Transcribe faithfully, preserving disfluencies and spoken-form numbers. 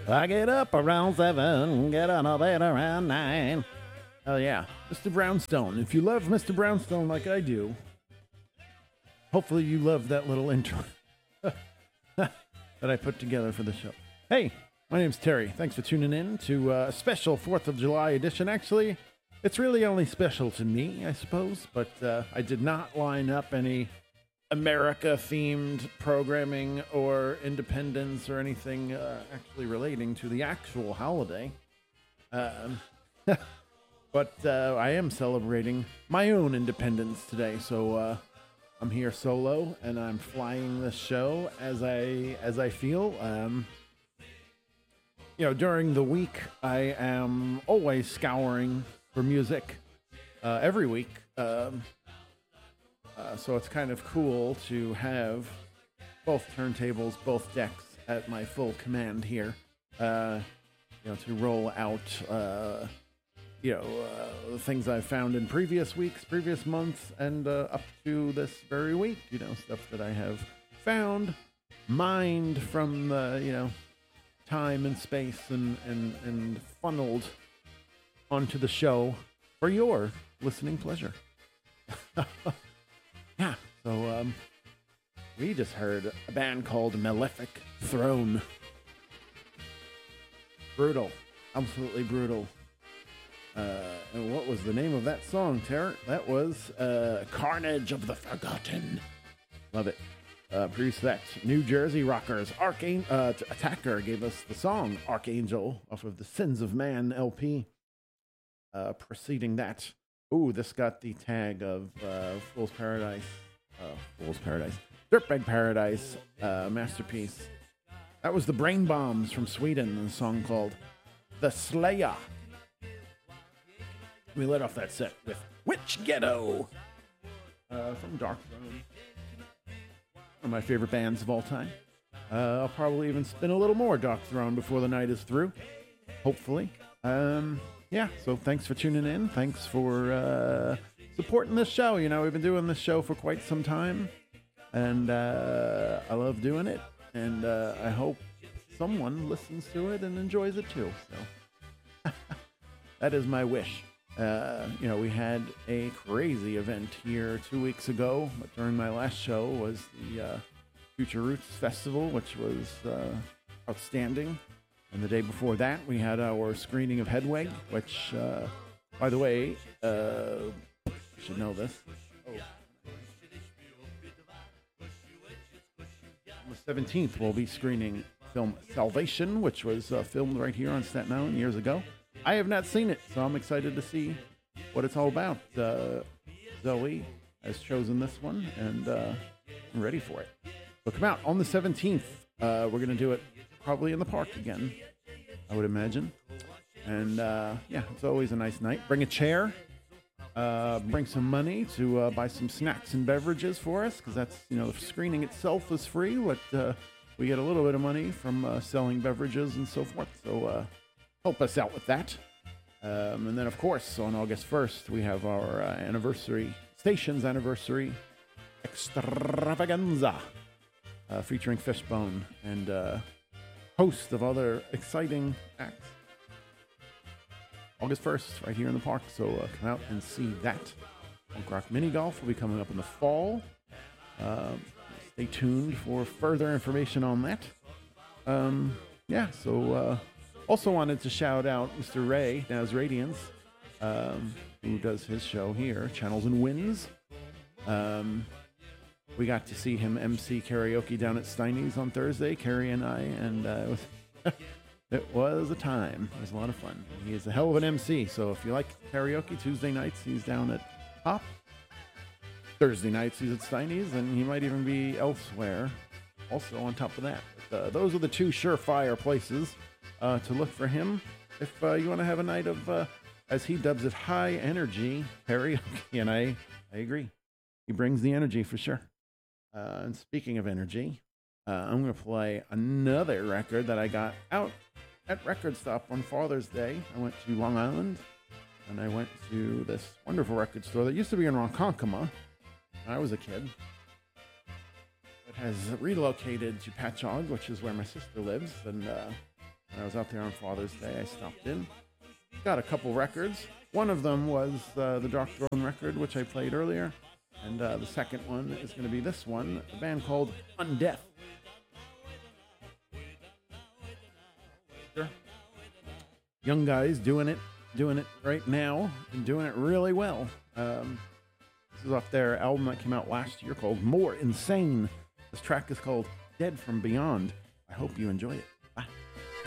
I get up around seven, get on a bed around nine. Oh yeah, Mister Brownstone. If you love Mister Brownstone like I do, hopefully you love that little intro that I put together for the show. Hey, my name's Terry. Thanks for tuning in to a special fourth of July edition. Actually, it's really only special to me, I suppose, but uh, I did not line up any America-themed programming or independence or anything uh, actually relating to the actual holiday. Um, but uh, I am celebrating my own independence today, so uh, I'm here solo and I'm flying the show as I as I feel. Um, you know, during the week, I am always scouring for music uh, every week. Um, Uh, so it's kind of cool to have both turntables, both decks at my full command here. Uh, you know, to roll out, uh, you know, uh, the things I've found in previous weeks, previous months, and uh, up to this very week. You know, stuff that I have found, mined from the, you know, time and space, and and and funneled onto the show for your listening pleasure. Yeah, so um, we just heard a band called Malefic Throne. Brutal, absolutely brutal. Uh, and what was the name of that song, Tara? That was uh, Carnage of the Forgotten. Love it. Uh, produced that New Jersey Rockers. Archang- uh, Attacker gave us the song Archangel off of the Sins of Man L P. Uh, preceding that, ooh, this got the tag of uh, Fool's Paradise. Uh, Fool's Paradise. Dirtbag Paradise uh, masterpiece. That was the Brain Bombs from Sweden, a song called The Slayer. We let off that set with Witch Ghetto uh, from Dark Throne. One of my favorite bands of all time. Uh, I'll probably even spin a little more Dark Throne before the night is through. Hopefully. Um... Yeah, so thanks for tuning in. Thanks for uh, supporting this show. You know, we've been doing this show for quite some time, and uh, I love doing it, and uh, I hope someone listens to it and enjoys it too. So that is my wish. Uh, you know, we had a crazy event here two weeks ago, but during my last show was the uh, Future Roots Festival, which was uh, outstanding. And the day before that, we had our screening of Hedwig, which, uh, by the way, uh, you should know this. Oh. On the seventeenth, we'll be screening film Salvation, which was uh, filmed right here on Staten Island years ago. I have not seen it, so I'm excited to see what it's all about. Uh, Zoe has chosen this one, and uh, I'm ready for it. So come out on the seventeenth. Uh, we're going to do it probably in the park again, I would imagine. And uh, yeah, it's always a nice night. Bring a chair, uh, bring some money to uh, buy some snacks and beverages for us, because that's, you know, the screening itself is free, but uh, we get a little bit of money from uh, selling beverages and so forth. So uh, help us out with that. Um, and then, of course, on August first, we have our uh, anniversary, station's anniversary extravaganza. Uh, featuring Fishbone and a uh, host of other exciting acts. August first, right here in the park, so uh, come out and see that. Punk Rock Mini Golf will be coming up in the fall. Uh, stay tuned for further information on that. Um, yeah, so uh, also wanted to shout out Mister Ray, Naz Radiance, um, who does his show here, Channels and Winds. Um, We got to see him M C karaoke down at Steiny's on Thursday, Carrie and I, and uh, it, was it was a time. It was a lot of fun. He is a hell of an M C, so if you like karaoke, Tuesday nights he's down at Pop. Thursday nights he's at Steiny's, and he might even be elsewhere also on top of that. But, uh, those are the two surefire places uh, to look for him if uh, you want to have a night of, uh, as he dubs it, high energy karaoke, and I, I agree. He brings the energy for sure. Uh, and speaking of energy, uh, I'm going to play another record that I got out at Record Stop on Father's Day. I went to Long Island, and I went to this wonderful record store that used to be in Ronkonkoma when I was a kid. It has relocated to Patchogue, which is where my sister lives, and uh, When I was out there on Father's Day, I stopped in. Got a couple records. One of them was uh, the Dark Throne record, which I played earlier. And uh, the second one is going to be this one, a band called Undeath. Sure. Young guys doing it, doing it right now, and doing it really well. Um, this is off their album that came out last year called More Insane. This track is called Dead from Beyond. I hope you enjoy it.